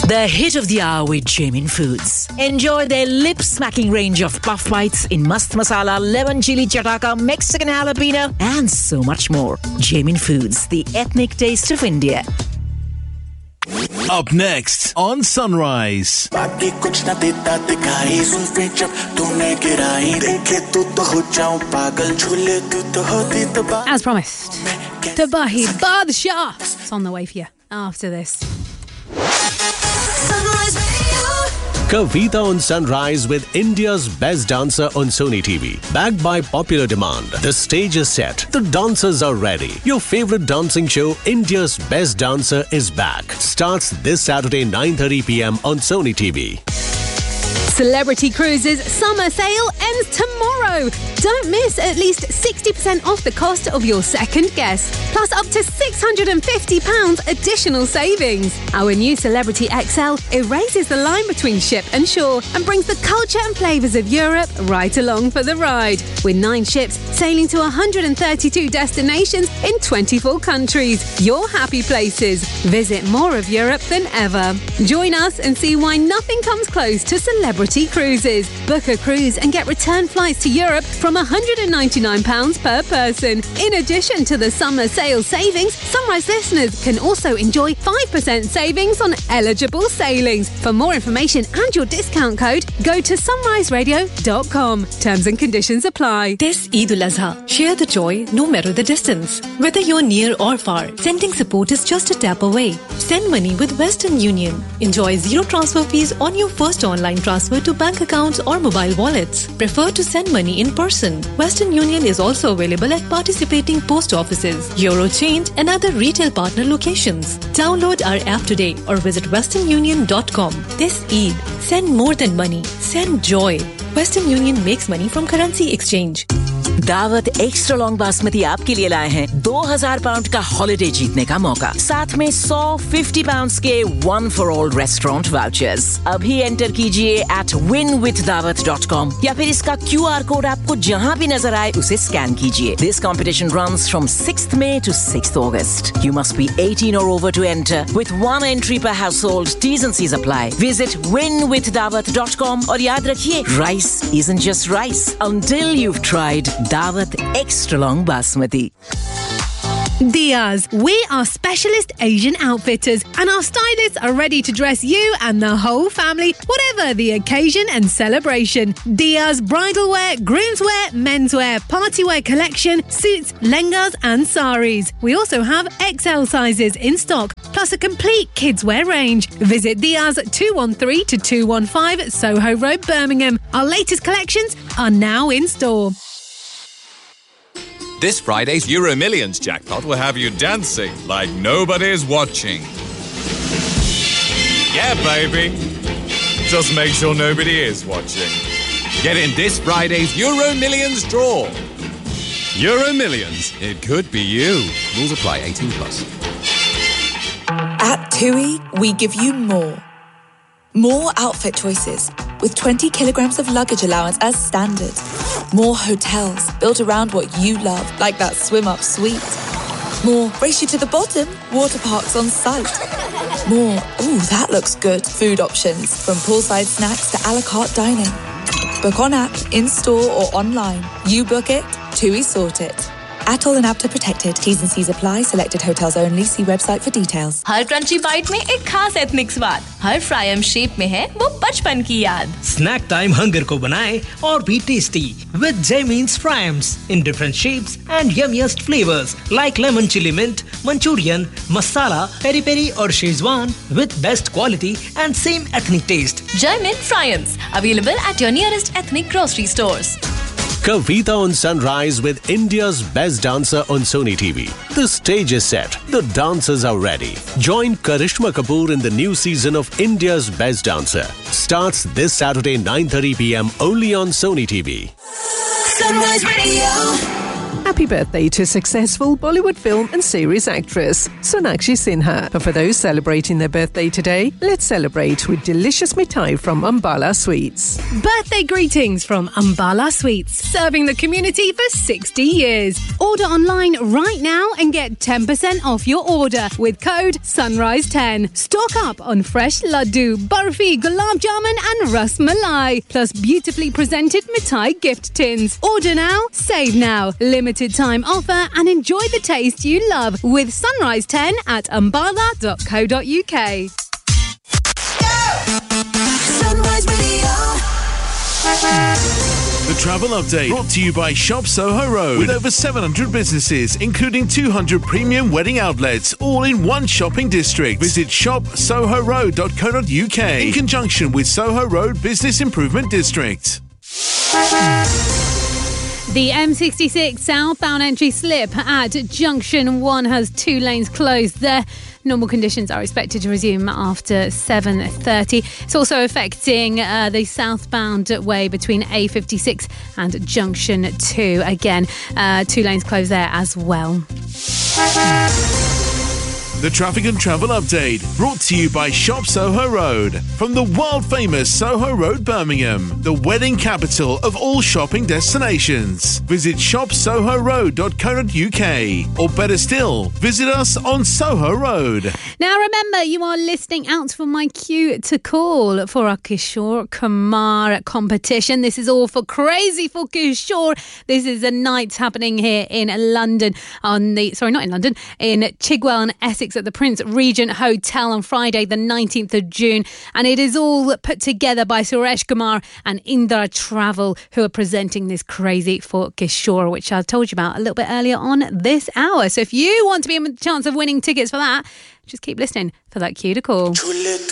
The hit of the hour with Jamin Foods. Enjoy their lip-smacking range of puff bites in mast masala, lemon chili chataka, Mexican jalapeno, and so much more. Jamin Foods, the ethnic taste of India. Up next on Sunrise. As promised, Tabahi Badshah. It's on the way for you after this. Kavita on Sunrise with India's best dancer on Sony TV. Backed by popular demand, the stage is set. The dancers are ready. Your favorite dancing show, India's Best Dancer, is back. Starts this Saturday 9:30 p.m. on Sony TV. Celebrity Cruises summer sale ends tomorrow. Don't miss at least 60% off the cost of your second guest, plus up to £650 additional savings. Our new Celebrity XL erases the line between ship and shore and brings the culture and flavours of Europe right along for the ride. With 9 ships sailing to 132 destinations in 24 countries. Your happy places. Visit more of Europe than ever. Join us and see why nothing comes close to Celebrity Cruises. Book a cruise and get return flights to Europe from £199 per person. In addition to the summer sale savings, Sunrise listeners can also enjoy 5% savings on eligible sailings. For more information and your discount code, go to sunriseradio.com. Terms and conditions apply. This Eid al-Azha, share the joy no matter the distance. Whether you're near or far, sending support is just a tap away. Send money with Western Union. Enjoy zero transfer fees on your first online transfer to bank accounts or mobile wallets. Prefer to send money in person. Western Union is also available at participating post offices, Eurochange and other retail partner locations. Download our app today or visit westernunion.com. This Eid, send more than money. Send joy. Western Union makes money from currency exchange. दावत extra long basmati आपके लिए लाए हैं £2000 का holiday जीतने का मौका, साथ में 150 पाउंड्स के one for all restaurant vouchers. अभी एंटर कीजिए at winwithdawat.com या फिर इसका QR कोड आपको जहां भी नजर आए उसे स्कैन कीजिए। This competition runs from 6th May to 6th August. You must be 18 or over to enter, with 1 entry per household. T's and C's apply. Visit winwithdawat.com और याद रखिए, rice isn't just rice until you've tried Dawat Extra Long Basmati. Diaz, we are specialist Asian outfitters and our stylists are ready to dress you and the whole family, whatever the occasion and celebration. Diaz bridal wear, groom's wear, menswear, party wear collection, suits, lehengas and saris. We also have XL sizes in stock, plus a complete kids wear range. Visit Diaz 213 to 215 Soho Road, Birmingham. Our latest collections are now in store. This Friday's Euro Millions jackpot will have you dancing like nobody's watching. Yeah, baby. Just make sure nobody is watching. Get in this Friday's Euro Millions draw. Euro Millions. It could be you. Rules apply. 18 plus. At TUI, we give you more. More outfit choices, with 20 kilograms of luggage allowance as standard. More hotels built around what you love, like that swim-up suite. More race you to the bottom, water parks on site. More, ooh, that looks good, food options, from poolside snacks to a la carte dining. Book on app, in-store or online. You book it, TUI sort it. Atoll and APTA protected. T's and C's apply. Selected hotels only. See website for details. Her crunchy bite में एक खास ethnic स्वाद, हर fryum shape में है वो बचपन की याद। स्नैक टाइम हंगर को बनाए और भी tasty with Jamin's Fryams in different shapes and yummiest flavors like lemon chili mint, Manchurian, masala, peri peri और Szechuan with best quality and same ethnic taste. Jamin Fryams available at your nearest ethnic grocery stores. Kavita on Sunrise with India's Best Dancer on Sony TV. The stage is set. The dancers are ready. Join Karishma Kapoor in the new season of India's Best Dancer. Starts this Saturday 9:30 p.m. only on Sony TV. Sunrise Radio. Happy birthday to successful Bollywood film and series actress Sonakshi Sinha. But for those celebrating their birthday today, let's celebrate with delicious mithai from Ambala Sweets. Birthday greetings from Ambala Sweets, serving the community for 60 years. Order online right now and get 10% off your order with code SUNRISE10. Stock up on fresh laddu, barfi, gulab jamun and ras malai, plus beautifully presented mithai gift tins. Order now, save now. Limited time offer and enjoy the taste you love with Sunrise 10 at ambala.co.uk. Sunrise Radio. The travel update brought to you by Shop Soho Road. With over 700 businesses, including 200 premium wedding outlets, all in one shopping district. Visit shopsohoroad.co.uk in conjunction with Soho Road Business Improvement District. The M66 southbound entry slip at Junction 1 has 2 lanes closed there. Normal conditions are expected to resume after 7:30. It's also affecting the southbound way between A56 and Junction 2. Again, 2 lanes closed there as well. The traffic and travel update brought to you by Shop Soho Road. From the world famous Soho Road, Birmingham, the wedding capital of all shopping destinations. Visit shopsohoroad.co.uk or better still, visit us on Soho Road. Now remember, you are listening out for my cue to call for our Kishore Kumar competition. This is all for Crazy for Kishore. This is a night happening here in London in Chigwell and Essex at the Prince Regent Hotel on Friday the 19th of June, and it is all put together by Suresh Kumar and Indra Travel, who are presenting this Crazy for Kishore, which I told you about a little bit earlier on this hour. So if you want to be in with a chance of winning tickets for that, just keep listening for that cue to call.